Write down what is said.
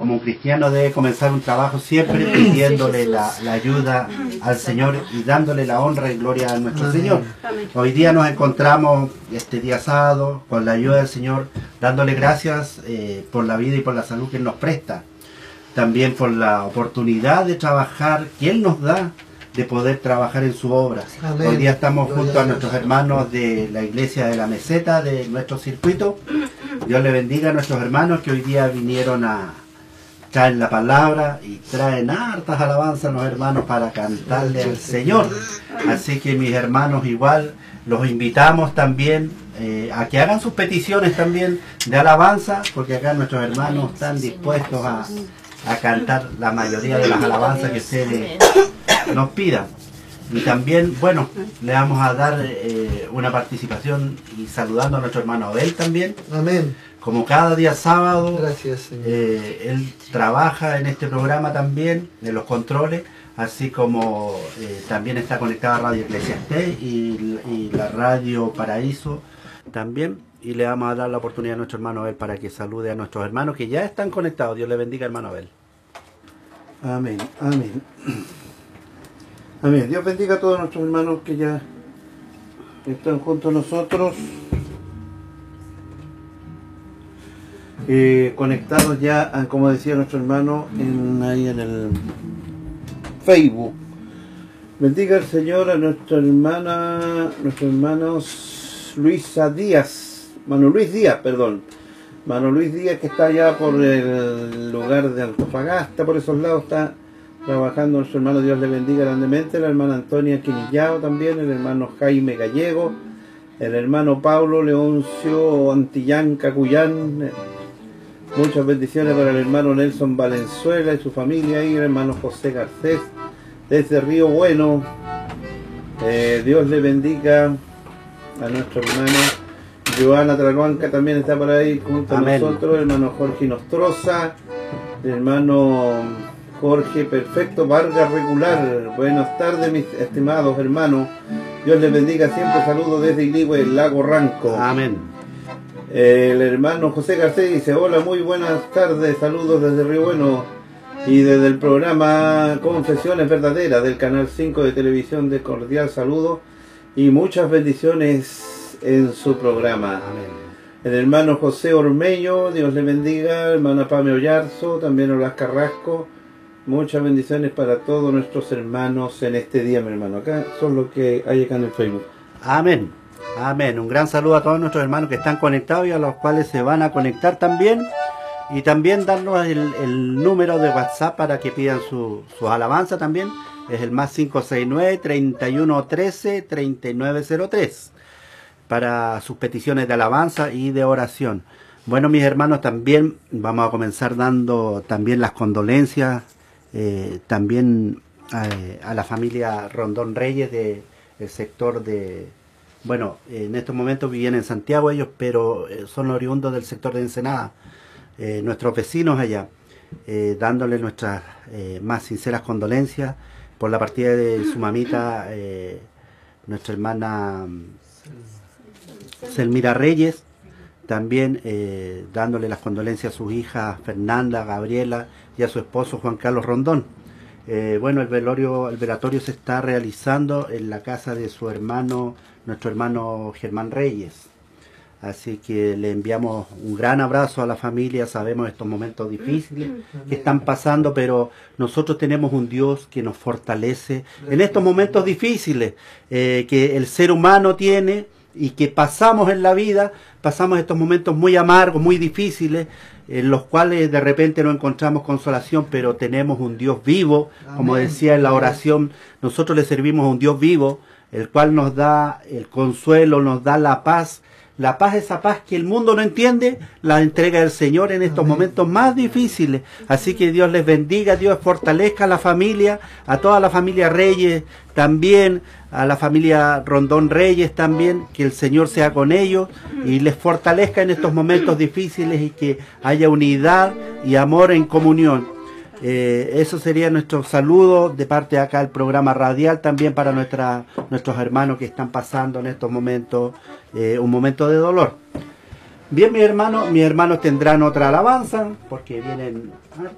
como un cristiano debe comenzar un trabajo siempre pidiéndole la ayuda al Señor y dándole la honra y gloria a nuestro Señor. Hoy día nos encontramos este día sábado con la ayuda del Señor, dándole gracias por la vida y por la salud que Él nos presta. También por la oportunidad de trabajar que Él nos da, de poder trabajar en su obra. Amén. Hoy día estamos junto a nuestros hermanos de la iglesia de la Meseta, de nuestro circuito. Dios le bendiga a nuestros hermanos que hoy día vinieron a traer la palabra y traen hartas alabanzas los hermanos para cantarle al Señor. Así que mis hermanos igual los invitamos también a que hagan sus peticiones también de alabanza, porque acá nuestros hermanos están dispuestos a cantar la mayoría de las alabanzas que ustedes nos pidan. Y también, bueno, le vamos a dar una participación y saludando a nuestro hermano Abel también. Amén. Como cada día sábado, gracias, Señor. Él trabaja en este programa también, en los controles, así como también está conectada a Radio Eclesiastés y la Radio Paraíso también. Y le vamos a dar la oportunidad a nuestro hermano Abel para que salude a nuestros hermanos que ya están conectados. Dios le bendiga, hermano Abel. Amén, amén. Amén. Dios bendiga a todos nuestros hermanos que ya están junto a nosotros, conectados ya, como decía nuestro hermano, ahí en el Facebook. Bendiga el Señor a nuestra hermana, nuestros hermanos Luisa Díaz. Mano Luis Díaz, que está allá por el lugar de Antofagasta, por esos lados está trabajando nuestro hermano, Dios le bendiga grandemente, la hermana Antonia Quinillao también, el hermano Jaime Gallego, el hermano Pablo Leoncio Antillán Cacuyán, muchas bendiciones para el hermano Nelson Valenzuela y su familia y el hermano José Garcés desde Río Bueno. Dios le bendiga a nuestro hermano Joana Traluanca, también está por ahí junto a nosotros, el hermano Jorge Nostroza, el hermano Jorge Perfecto Vargas Regular. Buenas tardes, mis estimados hermanos, Dios les bendiga siempre, saludos desde Iligüe, el Lago Ranco. Amén. El hermano José Garcés dice: hola, muy buenas tardes, saludos desde Río Bueno y desde el programa Confesiones Verdaderas del Canal 5 de televisión, de cordial saludo y muchas bendiciones en su programa. Amén. El hermano José Ormeño, Dios le bendiga, hermana Pame Ollarzo, también Olas Carrasco, muchas bendiciones para todos nuestros hermanos en este día, mi hermano. Acá son los que hay acá en el Facebook. Amén, amén. Un gran saludo a todos nuestros hermanos que están conectados y a los cuales se van a conectar también. Y también darnos el número de WhatsApp para que pidan su alabanza también. Es el más 569-3113-3903. Para sus peticiones de alabanza y de oración. Bueno, mis hermanos, también vamos a comenzar dando también las condolencias también a la familia Rondón Reyes del sector de, bueno, en estos momentos viven en Santiago ellos, pero son oriundos del sector de Ensenada, nuestros vecinos allá, dándole nuestras más sinceras condolencias por la partida de su mamita, nuestra hermana Selmira Reyes, también dándole las condolencias a sus hijas Fernanda, Gabriela y a su esposo Juan Carlos Rondón. Bueno, el velatorio se está realizando en la casa de su hermano, nuestro hermano Germán Reyes. Así que le enviamos un gran abrazo a la familia. Sabemos estos momentos difíciles que están pasando, pero nosotros tenemos un Dios que nos fortalece en estos momentos difíciles que el ser humano tiene y que pasamos en la vida. Pasamos estos momentos muy amargos, muy difíciles, en los cuales de repente no encontramos consolación, pero tenemos un Dios vivo, como decía en la oración. Nosotros le servimos a un Dios vivo, el cual nos da el consuelo, nos da la paz. La paz, esa paz que el mundo no entiende, la entrega del Señor en estos momentos más difíciles. Así que Dios les bendiga, Dios fortalezca a la familia, a toda la familia Reyes también, a la familia Rondón Reyes también, que el Señor sea con ellos y les fortalezca en estos momentos difíciles y que haya unidad y amor en comunión. Eso sería nuestro saludo de parte de acá del programa radial, también para nuestros hermanos que están pasando en estos momentos un momento de dolor. Bien, mis hermanos tendrán otra alabanza porque vienen